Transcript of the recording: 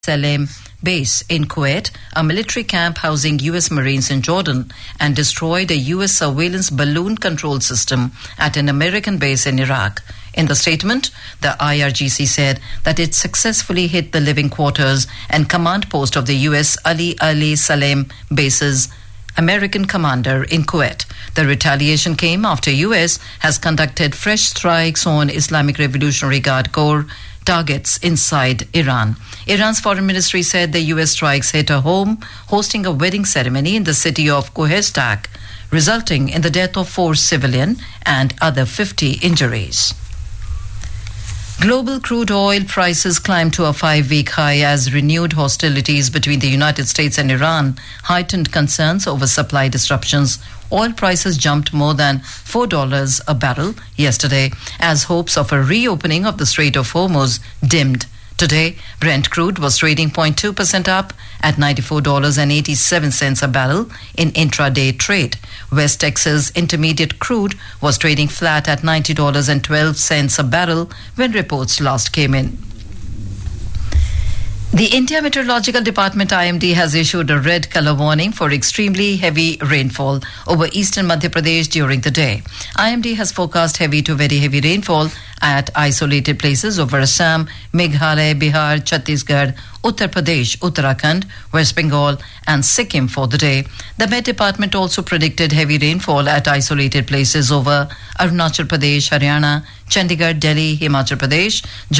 Salem base in Kuwait, a military camp housing U.S. Marines in Jordan, and destroyed a U.S. surveillance balloon control system at an American base in Iraq. In the statement, the IRGC said that it successfully hit the living quarters and command post of the U.S. Ali Salem base's American commander in Kuwait. The retaliation came after U.S. has conducted fresh strikes on Islamic Revolutionary Guard Corps targets inside Iran. Iran's foreign ministry said the U.S. strikes hit a home hosting a wedding ceremony in the city of Khuzestan, resulting in the death of 4 civilian and other 50 injuries. Global crude oil prices climbed to a 5-week high as renewed hostilities between the United States and Iran heightened concerns over supply disruptions. Oil prices jumped more than $4 a barrel yesterday as hopes of a reopening of the Strait of Hormuz dimmed. Today, Brent crude was trading 0.2% up at $94.87 a barrel in intraday trade. West Texas Intermediate crude was trading flat at $90.12 a barrel when reports last came in. The India Meteorological Department IMD has issued a red color warning for extremely heavy rainfall over eastern Madhya Pradesh during the day. IMD has forecast heavy to very heavy rainfall at isolated places over Assam, Meghalaya, Bihar, Chhattisgarh, Uttar Pradesh, Uttarakhand, West Bengal and Sikkim for the day. The Met Department also predicted heavy rainfall at isolated places over Arunachal Pradesh, Haryana, Chandigarh, Delhi, Himachal Pradesh,